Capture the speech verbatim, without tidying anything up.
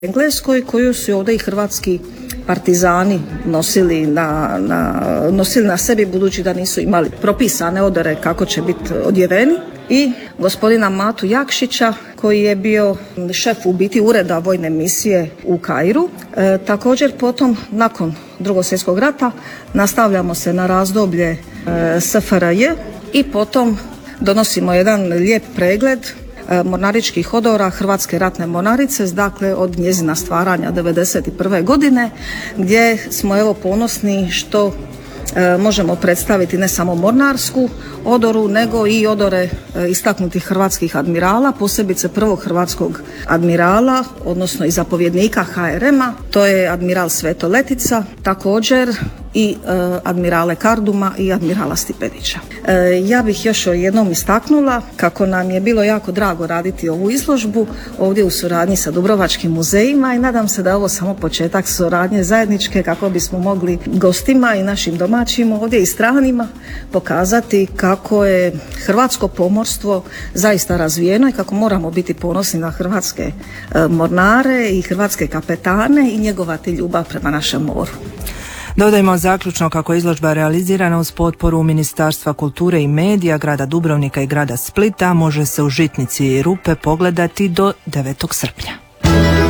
Engleskoj, koju su ovdje i hrvatski partizani nosili na, na, nosili na sebi, budući da nisu imali propisane odore kako će biti odjeveni, i gospodina Matu Jakšića koji je bio šef u biti ureda vojne misije u Kairu. E, također potom nakon Drugog svjetskog rata nastavljamo se na razdoblje e, S F R J i potom donosimo jedan lijep pregled mornaričkih odora Hrvatske ratne mornarice, dakle od njezina stvaranja devedeset prve godine, gdje smo evo ponosni što e, možemo predstaviti ne samo mornarsku odoru, nego i odore e, istaknutih hrvatskih admirala, posebice prvog hrvatskog admirala, odnosno i zapovjednika H R M-a, to je admiral Sveto Letica, također i e, admirale Karduma i admirala Stipetića. E, ja bih još jednom istaknula kako nam je bilo jako drago raditi ovu izložbu ovdje u suradnji sa Dubrovačkim muzejima i nadam se da je ovo samo početak suradnje zajedničke kako bismo mogli gostima i našim domaćim ovdje i stranima pokazati kako je hrvatsko pomorstvo zaista razvijeno i kako moramo biti ponosni na hrvatske e, mornare i hrvatske kapetane i njegovati ljubav prema našem moru. Dodajmo zaključno kako je izložba realizirana uz potporu Ministarstva kulture i medija, grada Dubrovnika i grada Splita. Može se u Žitnici Rupe pogledati do devetog srpnja.